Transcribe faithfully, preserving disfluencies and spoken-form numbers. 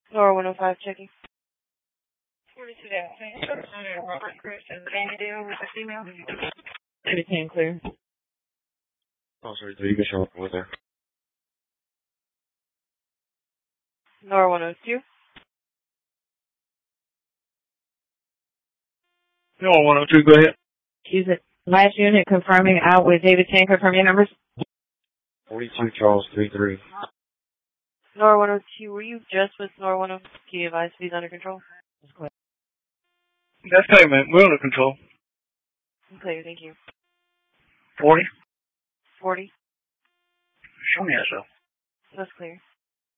Nora one oh five checking. forty-two dash Robert Chris and Andy Dale with the female. Everything clear. Oh, sorry, so you can show up with her. Nora one oh two. No, one oh two, go ahead. Use it. Last unit confirming out with David ten. Confirm your numbers. forty-two Charles three three. Nora one oh two, were you just with Nora one oh two? Can you advise he's under control? That's payment. We're under control. Clear, thank you. forty? forty. Show me that, so. That's clear.